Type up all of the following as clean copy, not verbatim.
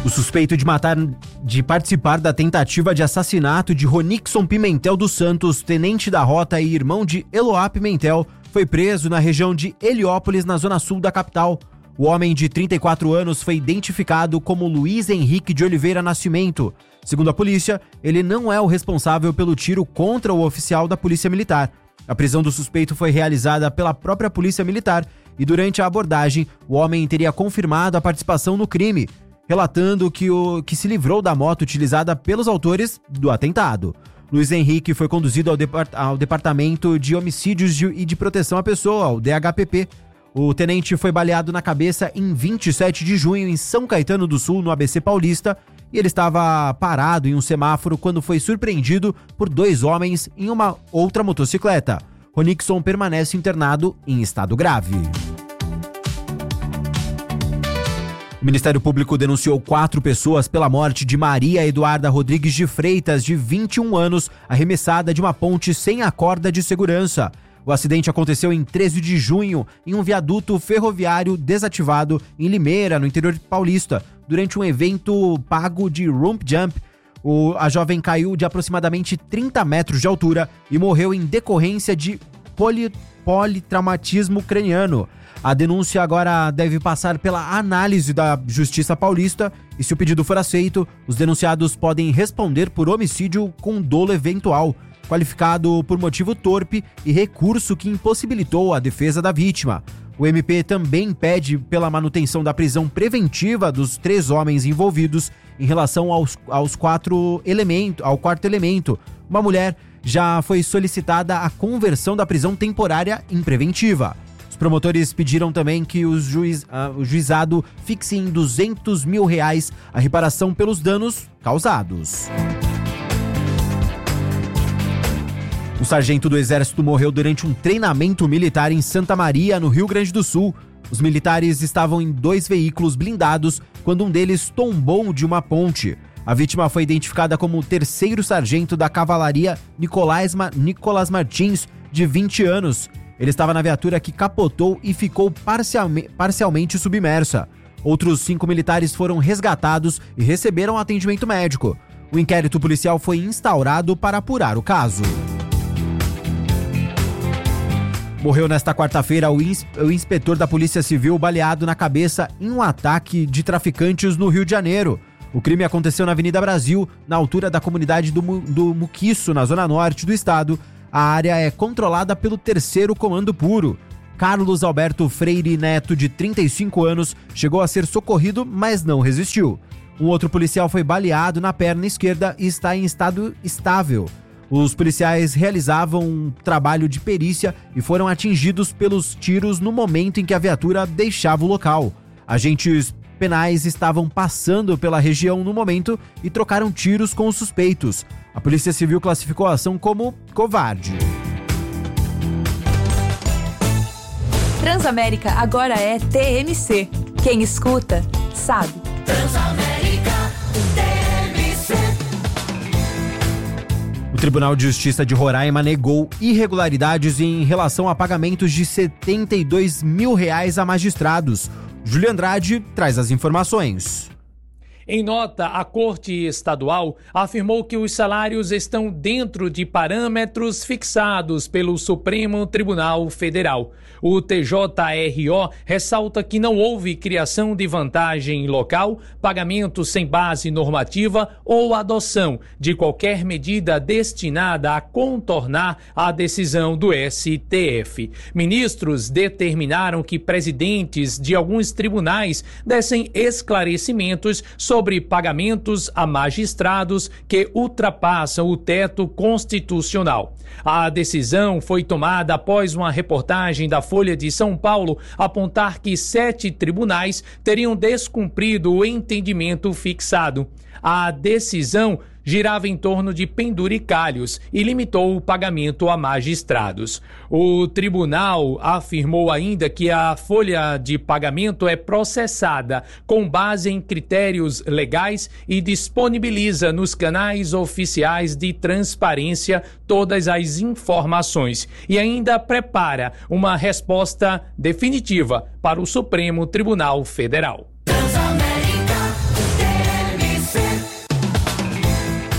O suspeito de participar da tentativa de assassinato de Ronixon Pimentel dos Santos, tenente da rota e irmão de Eloá Pimentel, foi preso na região de Heliópolis, na zona sul da capital. O homem de 34 anos foi identificado como Luiz Henrique de Oliveira Nascimento. Segundo a polícia, ele não é o responsável pelo tiro contra o oficial da Polícia Militar. A prisão do suspeito foi realizada pela própria Polícia Militar e durante a abordagem, o homem teria confirmado a participação no crime, relatando que se livrou da moto utilizada pelos autores do atentado. Luiz Henrique foi conduzido ao Departamento de Homicídios e de Proteção à Pessoa, o DHPP. O tenente foi baleado na cabeça em 27 de junho em São Caetano do Sul, no ABC Paulista, e ele estava parado em um semáforo quando foi surpreendido por 2 homens em uma outra motocicleta. Ronixon permanece internado em estado grave. O Ministério Público denunciou 4 pessoas pela morte de Maria Eduarda Rodrigues de Freitas, de 21 anos, arremessada de uma ponte sem a corda de segurança. O acidente aconteceu em 13 de junho, em um viaduto ferroviário desativado em Limeira, no interior de Paulista, durante um evento pago de Rump Jump. A jovem caiu de aproximadamente 30 metros de altura e morreu em decorrência de politraumatismo craniano. A denúncia agora deve passar pela análise da Justiça Paulista e, se o pedido for aceito, os denunciados podem responder por homicídio com dolo eventual, qualificado por motivo torpe e recurso que impossibilitou a defesa da vítima. O MP também pede pela manutenção da prisão preventiva dos 3 homens envolvidos em relação ao quarto elemento. Uma mulher já foi solicitada a conversão da prisão temporária em preventiva. Os promotores pediram também que o juizado fixe em R$200 mil a reparação pelos danos causados. Um sargento do Exército morreu durante um treinamento militar em Santa Maria, no Rio Grande do Sul. Os militares estavam em 2 veículos blindados quando um deles tombou de uma ponte. A vítima foi identificada como o 3º sargento da Cavalaria Nicolas Martins, de 20 anos. Ele estava na viatura que capotou e ficou parcialmente submersa. Outros 5 militares foram resgatados e receberam atendimento médico. O inquérito policial foi instaurado para apurar o caso. Morreu nesta quarta-feira o inspetor da Polícia Civil baleado na cabeça em um ataque de traficantes no Rio de Janeiro. O crime aconteceu na Avenida Brasil, na altura da comunidade do Muquiço, na zona norte do estado. A área é controlada pelo 3º Comando Puro. Carlos Alberto Freire Neto, de 35 anos, chegou a ser socorrido, mas não resistiu. Um outro policial foi baleado na perna esquerda e está em estado estável. Os policiais realizavam um trabalho de perícia e foram atingidos pelos tiros no momento em que a viatura deixava o local. Agentes penais estavam passando pela região no momento e trocaram tiros com os suspeitos. A Polícia Civil classificou a ação como covarde. Transamérica agora é TMC. Quem escuta, sabe. Transamérica TMC. O Tribunal de Justiça de Roraima negou irregularidades em relação a pagamentos de R$72 mil a magistrados. Júlio Andrade traz as informações. Em nota, a Corte Estadual afirmou que os salários estão dentro de parâmetros fixados pelo Supremo Tribunal Federal. O TJRO ressalta que não houve criação de vantagem local, pagamento sem base normativa ou adoção de qualquer medida destinada a contornar a decisão do STF. Ministros determinaram que presidentes de alguns tribunais dessem esclarecimentos sobre pagamentos a magistrados que ultrapassam o teto constitucional. A decisão foi tomada após uma reportagem da Folha de São Paulo apontar que 7 tribunais teriam descumprido o entendimento fixado. A decisão girava em torno de penduricalhos e limitou o pagamento a magistrados. O tribunal afirmou ainda que a folha de pagamento é processada com base em critérios legais e disponibiliza nos canais oficiais de transparência todas as informações e ainda prepara uma resposta definitiva para o Supremo Tribunal Federal. Transamérica TMC.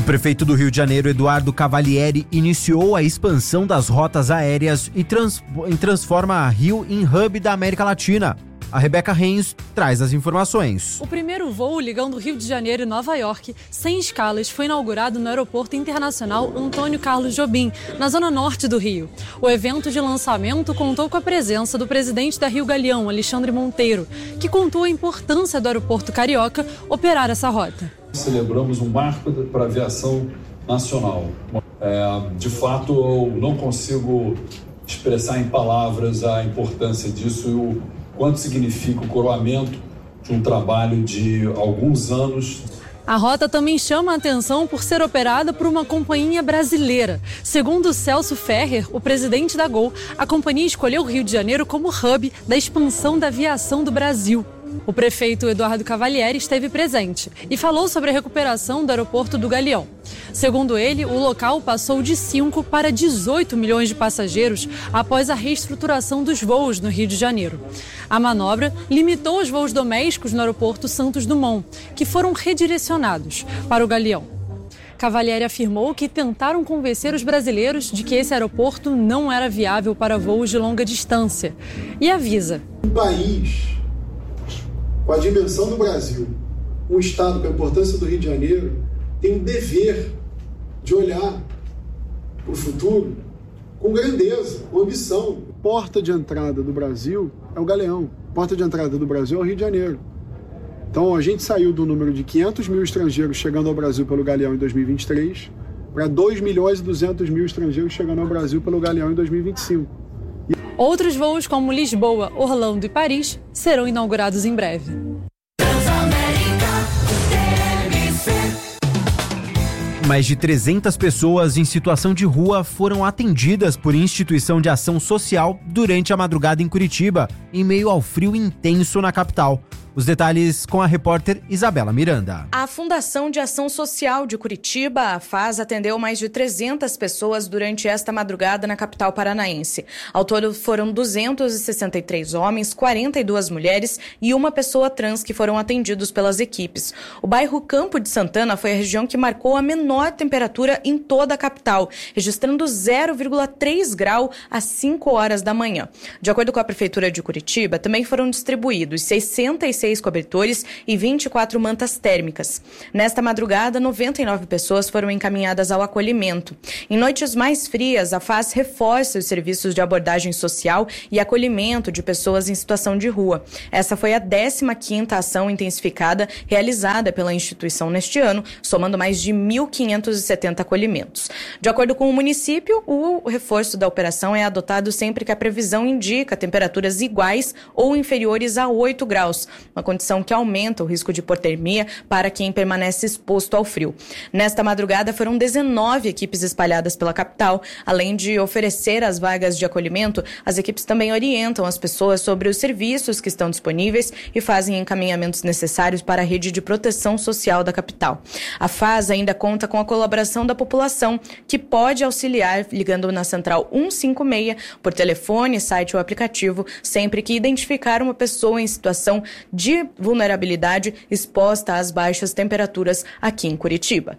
O prefeito do Rio de Janeiro, Eduardo Cavalieri, iniciou a expansão das rotas aéreas e transforma a Rio em hub da América Latina. A Rebeca Reis traz as informações. O primeiro voo ligando Rio de Janeiro e Nova York, sem escalas, foi inaugurado no Aeroporto Internacional Antônio Carlos Jobim, na zona norte do Rio. O evento de lançamento contou com a presença do presidente da Rio Galeão, Alexandre Monteiro, que contou a importância do aeroporto carioca operar essa rota. Celebramos um marco para a aviação nacional. De fato, eu não consigo expressar em palavras a importância disso e o quanto significa o coroamento de um trabalho de alguns anos. A rota também chama a atenção por ser operada por uma companhia brasileira. Segundo Celso Ferrer, o presidente da Gol, a companhia escolheu o Rio de Janeiro como hub da expansão da aviação do Brasil. O prefeito Eduardo Cavalieri esteve presente e falou sobre a recuperação do aeroporto do Galeão. Segundo ele, o local passou de 5 para 18 milhões de passageiros após a reestruturação dos voos no Rio de Janeiro. A manobra limitou os voos domésticos no aeroporto Santos Dumont, que foram redirecionados para o Galeão. Cavalieri afirmou que tentaram convencer os brasileiros de que esse aeroporto não era viável para voos de longa distância. E avisa: um país com a dimensão do Brasil, um estado com a importância do Rio de Janeiro, tem um dever de olhar para o futuro com grandeza, com ambição. Porta de entrada do Brasil é o Galeão, porta de entrada do Brasil é o Rio de Janeiro. Então a gente saiu do número de 500 mil estrangeiros chegando ao Brasil pelo Galeão em 2023 para 2 milhões e 200 mil estrangeiros chegando ao Brasil pelo Galeão em 2025. Outros voos como Lisboa, Orlando e Paris serão inaugurados em breve. Mais de 300 pessoas em situação de rua foram atendidas por instituição de ação social durante a madrugada em Curitiba, em meio ao frio intenso na capital. Os detalhes com a repórter Isabela Miranda. A Fundação de Ação Social de Curitiba, a FAS, atendeu mais de 300 pessoas durante esta madrugada na capital paranaense. Ao todo foram 263 homens, 42 mulheres e uma pessoa trans que foram atendidos pelas equipes. O bairro Campo de Santana foi a região que marcou a menor temperatura em toda a capital, registrando 0,3 grau às 5 horas da manhã. De acordo com a Prefeitura de Curitiba, também foram distribuídos 66 cobertores e 24 mantas térmicas. Nesta madrugada, 99 pessoas foram encaminhadas ao acolhimento. Em noites mais frias, a FAS reforça os serviços de abordagem social e acolhimento de pessoas em situação de rua. Essa foi a 15ª ação intensificada realizada pela instituição neste ano, somando mais de 1.570 acolhimentos. De acordo com o município, o reforço da operação é adotado sempre que a previsão indica temperaturas iguais ou inferiores a 8 graus, uma condição que aumenta o risco de hipotermia para quem permanece exposto ao frio. Nesta madrugada foram 19 equipes espalhadas pela capital. Além de oferecer as vagas de acolhimento, as equipes também orientam as pessoas sobre os serviços que estão disponíveis e fazem encaminhamentos necessários para a rede de proteção social da capital. A FAS ainda conta com a colaboração da população, que pode auxiliar ligando na central 156 por telefone, site ou aplicativo, sempre que identificar uma pessoa em situação de vulnerabilidade exposta às baixas temperaturas aqui em Curitiba.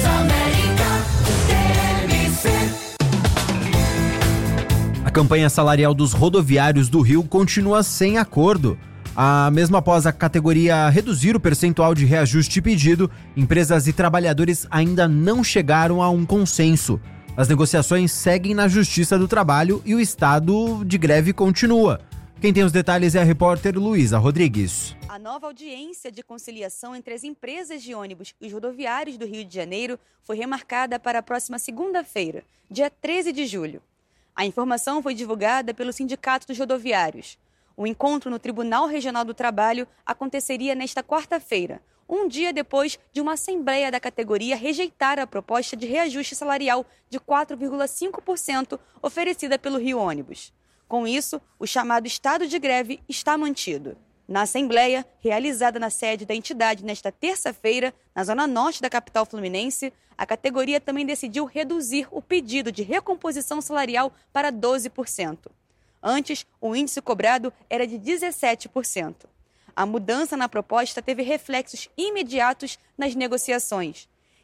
A campanha salarial dos rodoviários do Rio continua sem acordo. Mesmo após a categoria reduzir o percentual de reajuste pedido, empresas e trabalhadores ainda não chegaram a um consenso. As negociações seguem na Justiça do Trabalho e o estado de greve continua. Quem tem os detalhes é a repórter Luísa Rodrigues. A nova audiência de conciliação entre as empresas de ônibus e os rodoviários do Rio de Janeiro foi remarcada para a próxima segunda-feira, dia 13 de julho. A informação foi divulgada pelo Sindicato dos Rodoviários. O encontro no Tribunal Regional do Trabalho aconteceria nesta quarta-feira, um dia depois de uma assembleia da categoria rejeitar a proposta de reajuste salarial de 4,5% oferecida pelo Rio Ônibus. Com isso, o chamado estado de greve está mantido. Na assembleia, realizada na sede da entidade nesta terça-feira, na zona norte da capital fluminense, a categoria também decidiu reduzir o pedido de recomposição salarial para 12%. Antes, o índice cobrado era de 17%. A mudança na proposta teve reflexos imediatos nas negociações.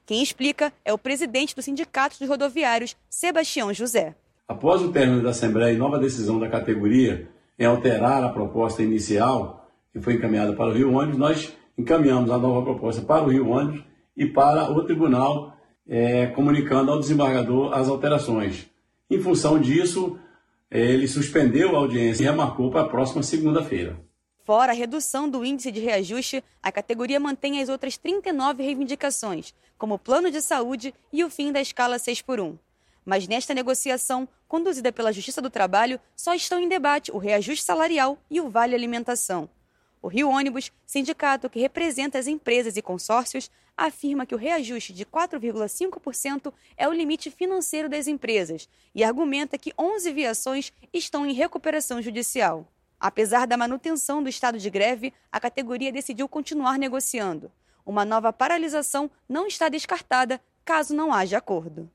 Quem explica é o presidente do Sindicato dos Rodoviários, Sebastião José. Após o término da Assembleia e nova decisão da categoria em alterar a proposta inicial, que foi encaminhada para o Rio Ônibus, nós encaminhamos a nova proposta para o Rio Ônibus e para o tribunal, comunicando ao desembargador as alterações. Em função disso, ele suspendeu a audiência e remarcou para a próxima segunda-feira. Fora a redução do índice de reajuste, a categoria mantém as outras 39 reivindicações, como o plano de saúde e o fim da escala 6x1. Mas nesta negociação, conduzida pela Justiça do Trabalho, só estão em debate o reajuste salarial e o vale alimentação. O Rio Ônibus, sindicato que representa as empresas e consórcios, afirma que o reajuste de 4,5% é o limite financeiro das empresas e argumenta que 11 viações estão em recuperação judicial. Apesar da manutenção do estado de greve, a categoria decidiu continuar negociando. Uma nova paralisação não está descartada caso não haja acordo.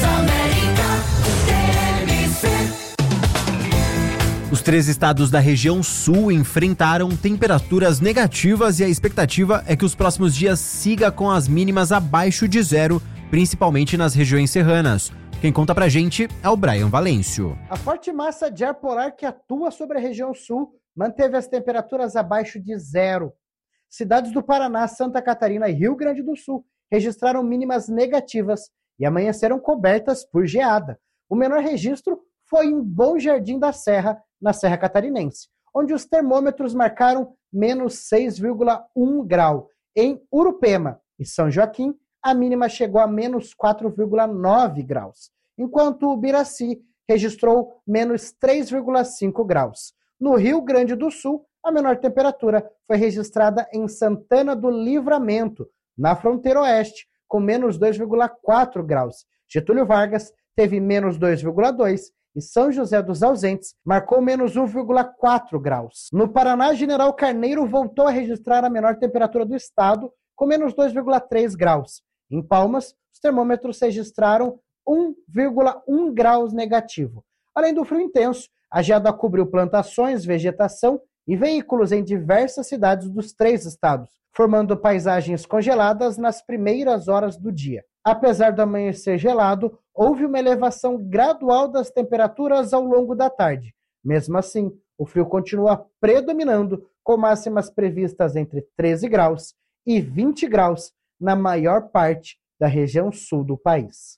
Os 3 estados da região sul enfrentaram temperaturas negativas e a expectativa é que os próximos dias siga com as mínimas abaixo de zero, principalmente nas regiões serranas. Quem conta pra gente é o Brian Valêncio. A forte massa de ar polar que atua sobre a região sul manteve as temperaturas abaixo de zero. Cidades do Paraná, Santa Catarina e Rio Grande do Sul registraram mínimas negativas e amanheceram cobertas por geada. O menor registro foi em Bom Jardim da Serra, na Serra Catarinense, onde os termômetros marcaram menos 6,1 grau. Em Urupema e São Joaquim, a mínima chegou a menos 4,9 graus, enquanto o Biraci registrou menos 3,5 graus. No Rio Grande do Sul, a menor temperatura foi registrada em Santana do Livramento, na fronteira oeste, com menos 2,4 graus. Getúlio Vargas teve menos 2,2 e São José dos Ausentes marcou menos 1,4 graus. No Paraná, General Carneiro voltou a registrar a menor temperatura do estado, com menos 2,3 graus. Em Palmas, os termômetros registraram 1,1 graus negativo. Além do frio intenso, a geada cobriu plantações, vegetação e veículos em diversas cidades dos 3 estados, formando paisagens congeladas nas primeiras horas do dia. Apesar do amanhecer gelado, houve uma elevação gradual das temperaturas ao longo da tarde. Mesmo assim, o frio continua predominando, com máximas previstas entre 13 graus e 20 graus na maior parte da região sul do país.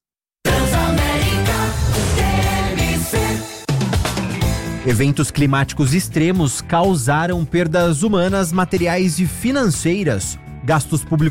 Eventos climáticos extremos causaram perdas humanas, materiais e financeiras. Gastos públicos